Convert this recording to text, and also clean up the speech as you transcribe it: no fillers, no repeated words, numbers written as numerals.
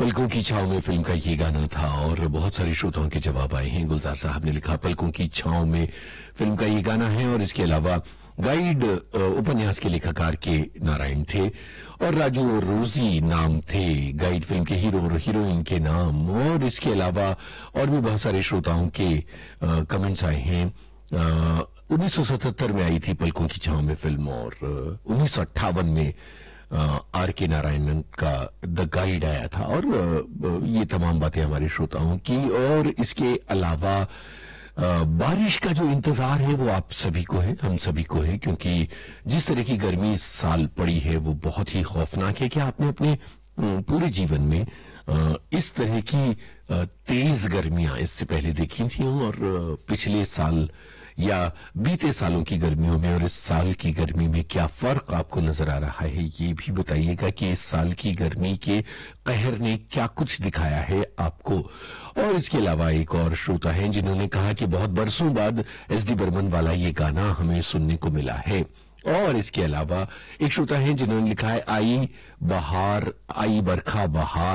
पलकों की छांव में फिल्म का ये गाना था और बहुत सारे श्रोताओं के जवाब आए हैं। गुलजार साहब ने लिखा पलकों की छांव में फिल्म का ये गाना है और इसके अलावा गाइड उपन्यास के लेखककार के नारायण थे और राजू और रोजी नाम थे गाइड फिल्म के हीरो और हीरोइन के नाम। और इसके अलावा और भी बहुत सारे श्रोताओं के कमेंट्स आए हैं। 1977 में आई थी पलकों की छांव में फिल्म और 1958 में आर के नारायणन का द गाइड आया था। और ये तमाम बातें हमारे श्रोताओं की। और इसके अलावा बारिश का जो इंतजार है वो आप सभी को है, हम सभी को है, क्योंकि जिस तरह की गर्मी इस साल पड़ी है वो बहुत ही खौफनाक है। क्या आपने अपने पूरे जीवन में इस तरह की तेज गर्मियां इससे पहले देखी थी? और पिछले साल या बीते सालों की गर्मियों में और इस साल की गर्मी में क्या फर्क आपको नजर आ रहा है, ये भी बताइएगा कि इस साल की गर्मी के कहर ने क्या कुछ दिखाया है आपको। और इसके अलावा एक और श्रोता हैं जिन्होंने कहा कि बहुत बरसों बाद एसडी बर्मन वाला ये गाना हमें सुनने को मिला है। और इसके अलावा एक श्रोता हैं जिन्होंने लिखा है आई बरखा बहार